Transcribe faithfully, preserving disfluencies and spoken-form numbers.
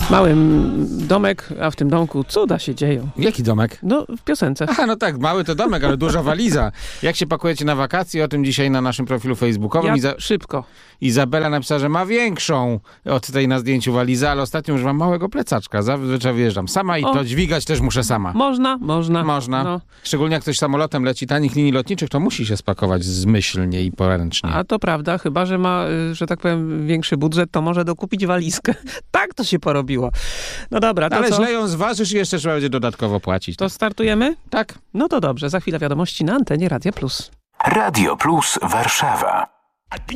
Mały domek, a w tym domku cuda się dzieją. Jaki domek? No, w piosence. Aha, no tak, mały to domek, ale duża waliza. Jak się pakujecie na wakacje? O tym dzisiaj na naszym profilu facebookowym. Ja Iza... szybko. Izabela napisała, że ma większą od tej na zdjęciu walizę, ale ostatnio już mam małego plecaczka. Zazwyczaj wyjeżdżam sama i O. to dźwigać też muszę sama. Można, można. Można. No. Szczególnie jak ktoś samolotem leci tanich linii lotniczych, to musi się spakować zmyślnie i poręcznie. A to prawda, chyba że ma, y, że tak powiem, większy budżet, to może dokupić walizkę. Tak to się porobiło. No dobra, to Ale co? źle ją zważysz i jeszcze trzeba będzie dodatkowo płacić. To startujemy? Tak. No to dobrze, za chwilę wiadomości na antenie Radia Plus. Radio Plus Warszawa.